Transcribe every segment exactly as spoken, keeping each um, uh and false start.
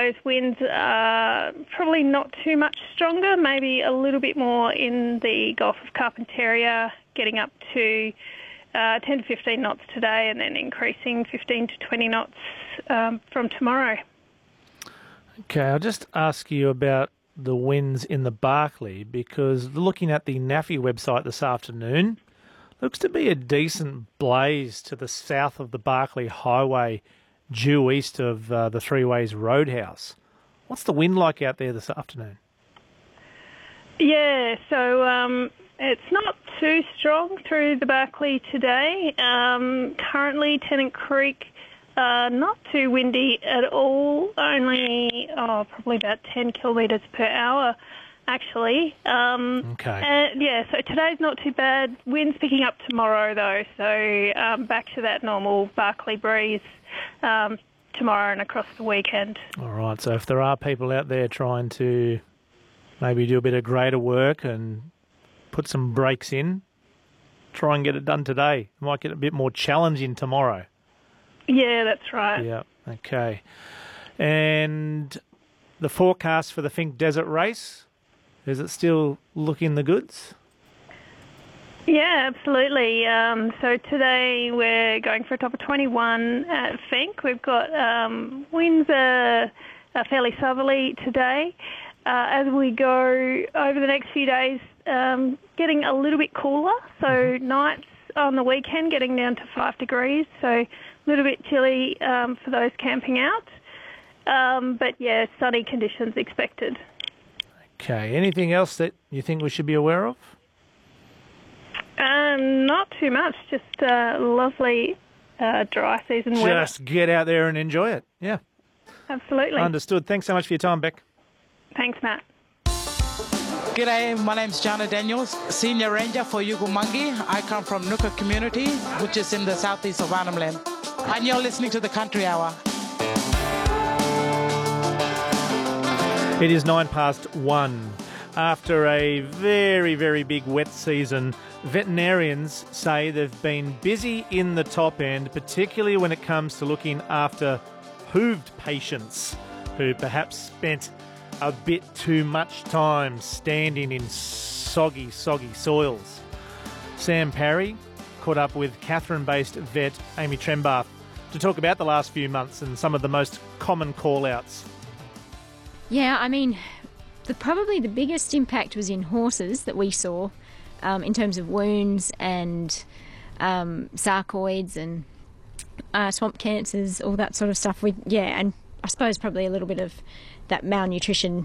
those winds are probably not too much stronger, maybe a little bit more in the Gulf of Carpentaria, getting up to uh, ten to fifteen knots today and then increasing fifteen to twenty knots um, from tomorrow. Okay, I'll just ask you about the winds in the Barkly, because looking at the N A F I website this afternoon, looks to be a decent blaze to the south of the Barkly Highway, due east of uh, the Three Ways Roadhouse. What's the wind like out there this afternoon? Yeah, so um, it's not too strong through the Barkly today. Um, currently, Tennant Creek, uh, not too windy at all, only oh, probably about ten kilometres per hour, actually. Um, okay. And yeah, so today's not too bad. Wind's picking up tomorrow, though, so um, back to that normal Barkly breeze um, tomorrow and across the weekend. All right, so if there are people out there trying to maybe do a bit of grader work and put some brakes in, try and get it done today. It might get a bit more challenging tomorrow. Yeah, that's right. Yeah, okay. And the forecast for the Finke Desert Race, is it still looking the goods? Yeah, absolutely. Um, so today we're going for a top of twenty-one at Finke. We've got um, winds are, are fairly southerly today. Uh, as we go over the next few days, um, getting a little bit cooler. So mm-hmm. nights on the weekend getting down to five degrees. So a little bit chilly um, for those camping out. Um, but yeah, sunny conditions expected. Okay. Anything else that you think we should be aware of? Um, not too much. Just uh, lovely uh, dry season weather. Just get out there and enjoy it. Yeah. Absolutely. Understood. Thanks so much for your time, Beck. Thanks, Matt. G'day, my name's Johnny Daniels, Senior Ranger for Yugumungi. I come from Nooka community, which is in the southeast of Arnhem Land. And you're listening to the Country Hour. It is nine past one. After a very, very big wet season, veterinarians say they've been busy in the top end, particularly when it comes to looking after hooved patients who perhaps spent a bit too much time standing in soggy, soggy soils. Sam Parry caught up with Katherine-based vet Amy Trembath to talk about the last few months and some of the most common call-outs. Yeah, I mean, the, probably the biggest impact was in horses that we saw um, in terms of wounds and um, sarcoids and uh, swamp cancers, all that sort of stuff. We, yeah, and I suppose probably a little bit of that malnutrition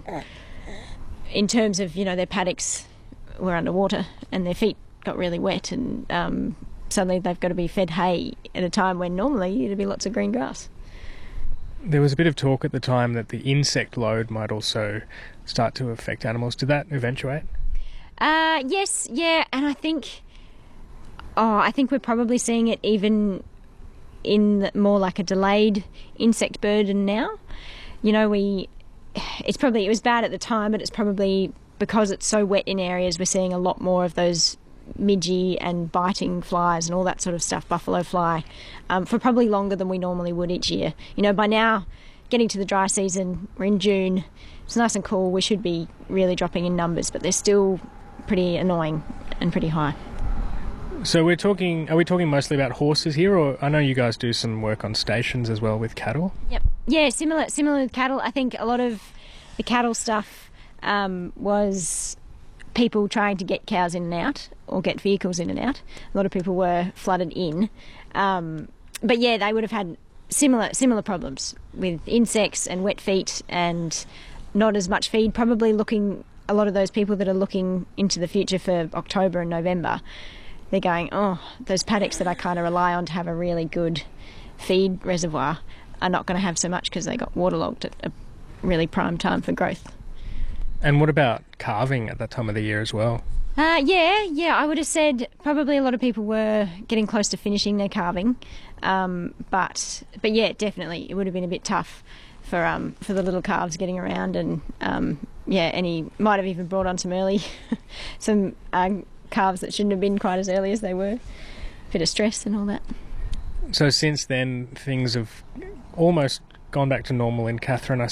in terms of, you know, their paddocks were underwater and their feet got really wet and um, suddenly they've got to be fed hay at a time when normally it'd be lots of green grass. There was a bit of talk at the time that the insect load might also start to affect animals. Did that eventuate? Uh, yes, yeah, and I think, oh, I think we're probably seeing it even in the, more like a delayed insect burden now. You know, we, it's probably, it was bad at the time, but it's probably because it's so wet in areas, we're seeing a lot more of those midgy and biting flies and all that sort of stuff, buffalo fly, um, for probably longer than we normally would each year. You know, by now, getting to the dry season, we're in June, it's nice and cool, we should be really dropping in numbers, but they're still pretty annoying and pretty high. So we're talking, are we talking mostly about horses here, or I know you guys do some work on stations as well with cattle? Yep. Yeah, similar, similar with cattle. I think a lot of the cattle stuff um, was people trying to get cows in and out or get vehicles in and out. A lot of people were flooded in. Um, but yeah, they would have had similar similar problems with insects and wet feet and not as much feed. Probably looking, a lot of those people that are looking into the future for October and November, they're going, oh, those paddocks that I kind of rely on to have a really good feed reservoir are not going to have so much because they got waterlogged at a really prime time for growth. And what about calving at that time of the year as well? Uh, yeah, yeah, I would have said probably a lot of people were getting close to finishing their calving, um, but but yeah, definitely it would have been a bit tough for um for the little calves getting around, and um, yeah, and he might have even brought on some early some uh, calves that shouldn't have been quite as early as they were, a bit of stress and all that. So since then, things have almost gone back to normal in Katherine, I